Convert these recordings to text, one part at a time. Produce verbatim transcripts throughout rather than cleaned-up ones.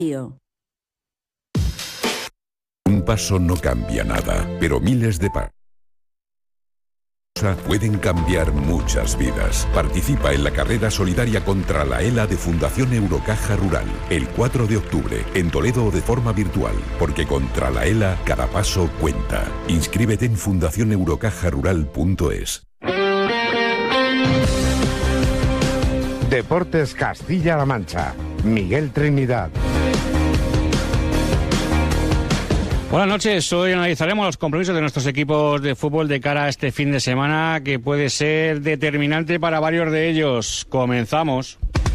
Un paso no cambia nada, pero miles de pasos pueden cambiar muchas vidas. Participa en la carrera solidaria contra la ELA de Fundación Eurocaja Rural, el cuatro de octubre, en Toledo o de forma virtual, porque contra la ELA cada paso cuenta. Inscríbete en fundación eurocaja rural punto es. Deportes Castilla-La Mancha. Miguel Trinidad. Buenas noches, hoy analizaremos los compromisos de nuestros equipos de fútbol de cara a este fin de semana que puede ser determinante para varios de ellos. Comenzamos.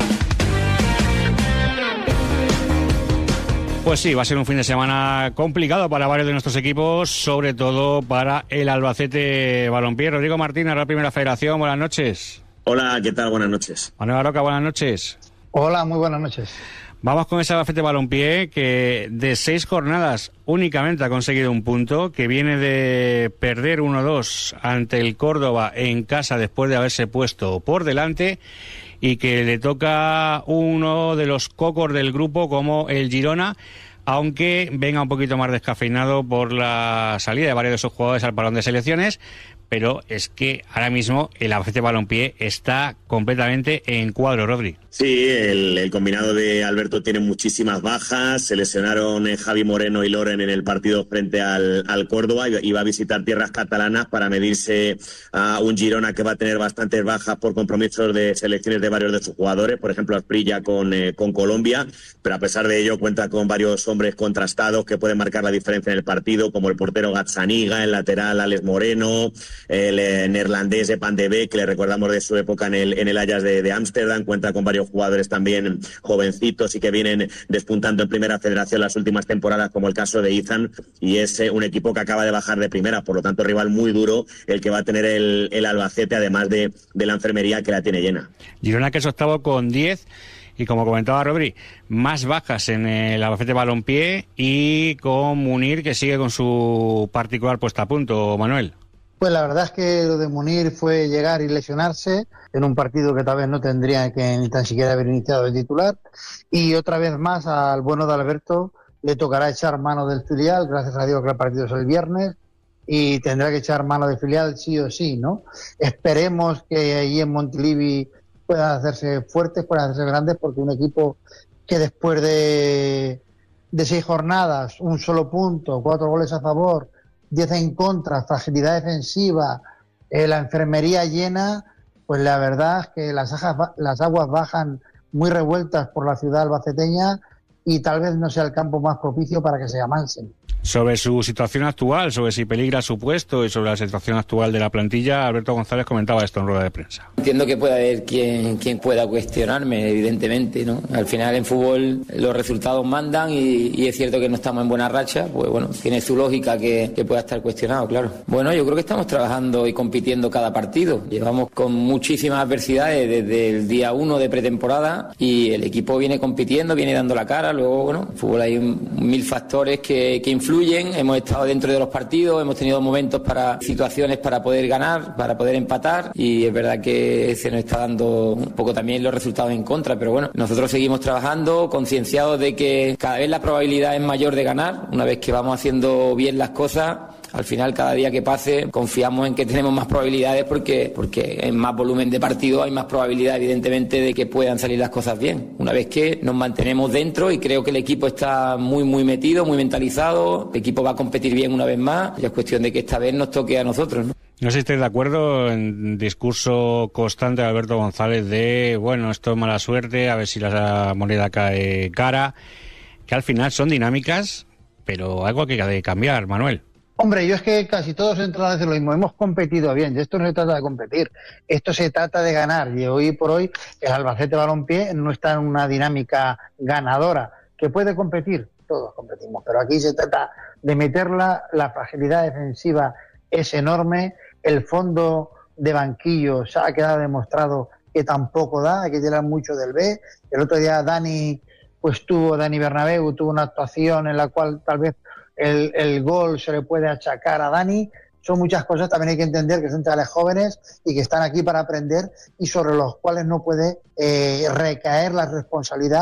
Pues sí, va a ser un fin de semana complicado para varios de nuestros equipos, sobre todo para el Albacete Balompié. Rodrigo Martínez, la Primera Federación, buenas noches. Hola, ¿qué tal? Buenas noches. Manuel Aroca, buenas noches. Hola, muy buenas noches. Vamos con ese Albacete Balompié que de seis jornadas únicamente ha conseguido un punto, que viene de perder uno dos ante el Córdoba en casa después de haberse puesto por delante y que le toca uno de los cocos del grupo como el Girona, aunque venga un poquito más descafeinado por la salida de varios de sus jugadores al parón de selecciones. Pero es que ahora mismo el Albacete Balompié está completamente en cuadro, Rodri. Sí, el, el combinado de Alberto tiene muchísimas bajas. Se lesionaron eh, Javi Moreno y Loren en el partido frente al, al Córdoba. Iba a visitar tierras catalanas para medirse a un Girona que va a tener bastantes bajas por compromisos de selecciones de varios de sus jugadores. Por ejemplo, Asprilla con, eh, con Colombia. Pero a pesar de ello cuenta con varios hombres contrastados que pueden marcar la diferencia en el partido, como el portero Gazzaniga, el lateral Alex Moreno, el eh, neerlandés Epan de Beek, que le recordamos de su época en el, en el Ajax de Ámsterdam. Cuenta con varios jugadores también jovencitos y que vienen despuntando en Primera Federación las últimas temporadas, como el caso de Izan, y es eh, un equipo que acaba de bajar de primera, por lo tanto rival muy duro el que va a tener el, el Albacete, además de, de la enfermería que la tiene llena. Girona, que es octavo con diez, y como comentaba Rodri, más bajas en el Albacete Balompié, y con Munir, que sigue con su particular puesta a punto, Manuel. Pues la verdad es que lo de Munir fue llegar y lesionarse en un partido que tal vez no tendría que ni tan siquiera haber iniciado de titular, y otra vez más al bueno de Alberto le tocará echar mano del filial, gracias a Dios que el partido es el viernes, y tendrá que echar mano del filial sí o sí, ¿no? Esperemos que allí en Montilivi puedan hacerse fuertes, puedan hacerse grandes, porque un equipo que después de, de seis jornadas, un solo punto, cuatro goles a favor, diez en contra, fragilidad defensiva, eh, la enfermería llena, pues la verdad es que las, ajas, las aguas bajan muy revueltas por la ciudad albaceteña y tal vez no sea el campo más propicio para que se amansen. Sobre su situación actual, sobre si peligra su puesto y sobre la situación actual de la plantilla, Alberto González comentaba esto en rueda de prensa. Entiendo que puede haber quien, quien pueda cuestionarme, evidentemente, ¿no? Al final en fútbol los resultados mandan y, y es cierto que no estamos en buena racha, pues bueno, tiene su lógica que, que pueda estar cuestionado, claro. Bueno, yo creo que estamos trabajando y compitiendo cada partido. Llevamos con muchísimas adversidades desde el día uno de pretemporada y el equipo viene compitiendo, viene dando la cara. Luego, bueno, en fútbol hay mil factores que, que influyen. Hemos estado dentro de los partidos, hemos tenido momentos para situaciones para poder ganar, para poder empatar, y es verdad que se nos está dando un poco también los resultados en contra, pero bueno, nosotros seguimos trabajando, concienciados de que cada vez la probabilidad es mayor de ganar. Una vez que vamos haciendo bien las cosas, al final cada día que pase confiamos en que tenemos más probabilidades, porque, porque en más volumen de partido hay más probabilidad evidentemente de que puedan salir las cosas bien. Una vez que nos mantenemos dentro, y creo que el equipo está muy muy metido, muy mentalizado, el equipo va a competir bien una vez más, y es cuestión de que esta vez nos toque a nosotros, ¿no? No sé si estáis de acuerdo en el discurso constante de Alberto González de, bueno, esto es mala suerte, a ver si la moneda cae cara, que al final son dinámicas, pero algo que hay que cambiar, Manuel. Hombre, yo es que casi todos entran a decir lo mismo. Hemos competido bien, y esto no se trata de competir, esto se trata de ganar, y hoy por hoy el Albacete Balompié no está en una dinámica ganadora. ¿Que puede competir? Todos competimos, pero aquí se trata de meterla. La fragilidad defensiva es enorme, el fondo de banquillo se ha quedado demostrado que tampoco da, hay que tirar mucho del B. El otro día Dani, pues tuvo, Dani Bernabéu tuvo una actuación en la cual tal vez El, el gol se le puede achacar a Dani. Son muchas cosas, también hay que entender que son chavales jóvenes y que están aquí para aprender, y sobre los cuales no puede eh, recaer la responsabilidad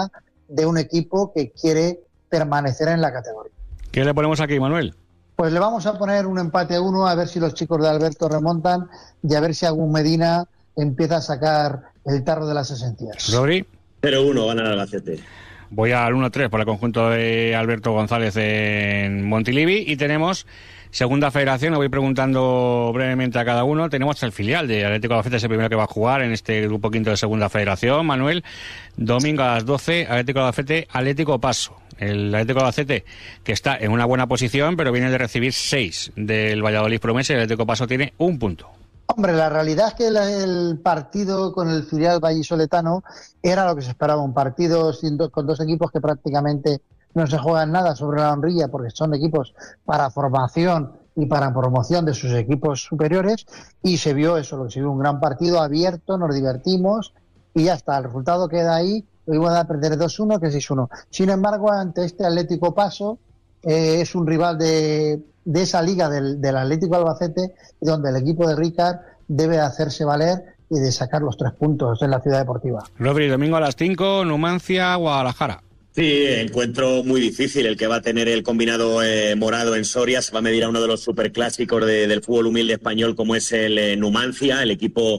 de un equipo que quiere permanecer en la categoría. ¿Qué le ponemos aquí, Manuel? Pues le vamos a poner un empate a uno, a ver si los chicos de Alberto remontan y a ver si Agún Medina empieza a sacar el tarro de las esencias. ¿Rodri? cero uno gana el Albacete. Voy al uno tres por el conjunto de Alberto González en Montilivi y tenemos segunda federación. Le voy preguntando brevemente a cada uno. Tenemos el filial de Atlético Albacete, es el primero que va a jugar en este grupo quinto de segunda federación. Manuel, domingo a las doce, Atlético Albacete, Atlético Paso. El Atlético Albacete, que está en una buena posición, pero viene de recibir seis del Valladolid Promesa, y el Atlético Paso tiene un punto. Hombre, la realidad es que el, el partido con el filial vallisoletano era lo que se esperaba, un partido sin do, con dos equipos que prácticamente no se juegan nada sobre la honrilla, porque son equipos para formación y para promoción de sus equipos superiores, y se vio eso, lo que se vio un gran partido abierto, nos divertimos, y ya está, el resultado queda ahí. Lo iban a perder dos uno que seis uno. Sin embargo, ante este Atlético Paso, eh, es un rival de, de esa liga del, del Atlético Albacete, donde el equipo de Ricard debe hacerse valer y de sacar los tres puntos en la Ciudad Deportiva. Rodri, domingo a las cinco, Numancia, Guadalajara. Sí, encuentro muy difícil el que va a tener el combinado eh, morado en Soria. Se va a medir a uno de los superclásicos de, del fútbol humilde español, como es el eh, Numancia, el equipo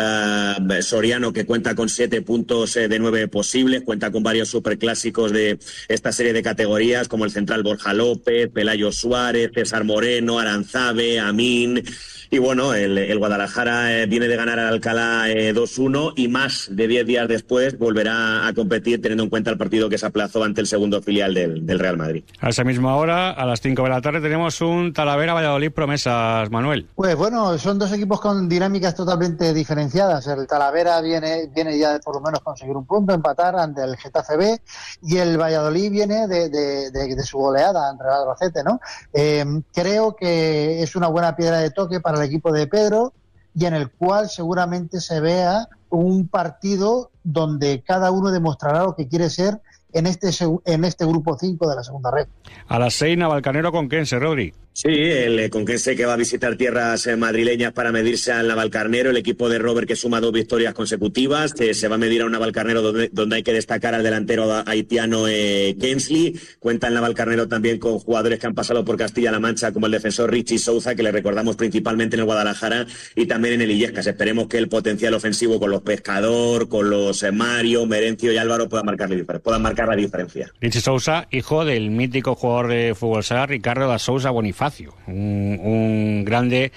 Uh, soriano, que cuenta con siete puntos eh, de nueve posibles, cuenta con varios superclásicos de esta serie de categorías, como el central Borja López, Pelayo Suárez, César Moreno, Aranzabe, Amín. Y bueno, el, el Guadalajara eh, viene de ganar al Alcalá eh, dos uno, y más de diez días después volverá a competir, teniendo en cuenta el partido que se aplazó ante el segundo filial del, del Real Madrid. A esa misma hora, a las cinco de la tarde, tenemos un Talavera Valladolid Promesas, Manuel. Pues bueno, son dos equipos con dinámicas totalmente diferenciadas. El Talavera viene, viene ya de por lo menos conseguir un punto, empatar ante el Getafe B, y el Valladolid viene de, de, de, de su goleada ante el Albacete, ¿no? Eh, creo que es una buena piedra de toque para el equipo de Pedro, y en el cual seguramente se vea un partido donde cada uno demostrará lo que quiere ser en este, en este grupo cinco de la segunda red. A las seis, Navalcarnero con Conquense, Rodri. Sí, el Conquense, que va a visitar tierras madrileñas para medirse al Navalcarnero, el equipo de Robert, que suma dos victorias consecutivas, que se va a medir a un Navalcarnero donde, donde hay que destacar al delantero haitiano eh, Kensley. Cuenta el Navalcarnero también con jugadores que han pasado por Castilla-La Mancha, como el defensor Richie Souza, que le recordamos principalmente en el Guadalajara y también en el Illescas. Esperemos que el potencial ofensivo con los Pescador, con los eh, Mario, Merencio y Álvaro puedan marcar, puedan marcar la diferencia. Richie Souza, hijo del mítico jugador de fútbol sala Ricardo da Sousa Bonifacio. Un, un grande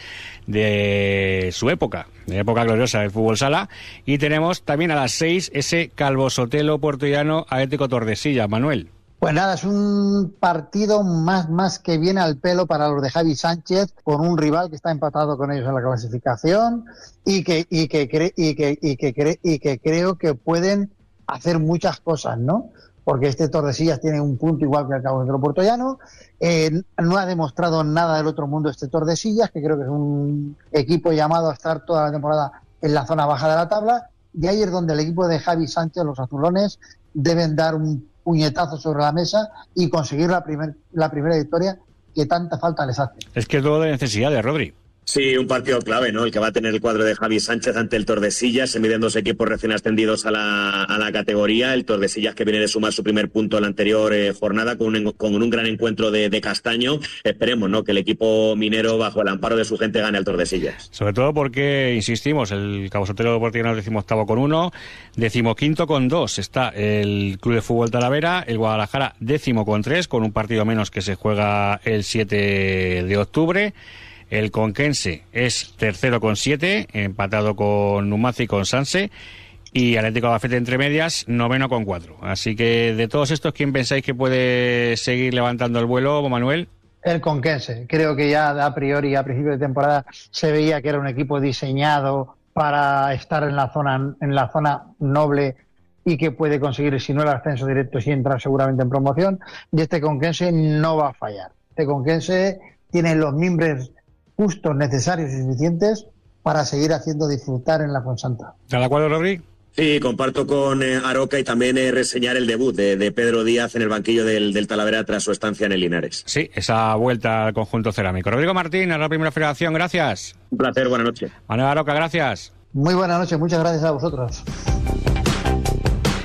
de su época, de la época gloriosa del fútbol sala. Y tenemos también a las seis ese Calvo Sotelo puertollano Atlético Tordesillas, Manuel. Pues nada, es un partido más, más que viene al pelo para los de Javi Sánchez, con un rival que está empatado con ellos en la clasificación y que, y que, cre, y que, y que, cre, y que creo que pueden hacer muchas cosas, ¿no? Porque este Tordesillas tiene un punto igual que el Cabo Centro Puertollano. Eh, no ha demostrado nada del otro mundo este Tordesillas, que creo que es un equipo llamado a estar toda la temporada en la zona baja de la tabla. Y ahí es donde el equipo de Javi Sánchez, los azulones, deben dar un puñetazo sobre la mesa y conseguir la, primer, la primera victoria que tanta falta les hace. Es que es todo de necesidades, Rodri. Sí, un partido clave, ¿no? El que va a tener el cuadro de Javi Sánchez ante el Tordesillas. Se miden dos equipos recién ascendidos a la, a la categoría. El Tordesillas, que viene de sumar su primer punto en la anterior eh, jornada con un, con un gran encuentro de, de Castaño. Esperemos, ¿no?, que el equipo minero, bajo el amparo de su gente, gane al Tordesillas. Sobre todo porque, insistimos, el Cabo Sotelo Puertollano es decimoctavo con uno, decimoquinto con dos está el Club de Fútbol Talavera, el Guadalajara décimo con tres, con un partido menos que se juega el siete de octubre. El Conquense es tercero con siete, empatado con Numancia y con Sanse. Y Atlético Albacete entre medias, noveno con cuatro. Así que de todos estos, ¿quién pensáis que puede seguir levantando el vuelo, Manuel? El Conquense. Creo que ya a priori, a principio de temporada, se veía que era un equipo diseñado para estar en la zona, en la zona noble y que puede conseguir, si no el ascenso directo, sí entrar seguramente en promoción. Y este Conquense no va a fallar. Este Conquense tiene los mimbres justos, necesarios y suficientes para seguir haciendo disfrutar en la Fonsanta. ¿Está de acuerdo, Rodri? Sí, comparto con eh, Aroca, y también eh, reseñar el debut de, de Pedro Díaz en el banquillo del, del Talavera tras su estancia en el Linares. Sí, esa vuelta al conjunto cerámico. Rodrigo Martín, a la Primera Federación, gracias. Un placer, buenas noches. Manuel Aroca, gracias. Muy buenas noches, muchas gracias a vosotros.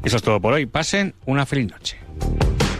Eso es todo por hoy. Pasen una feliz noche.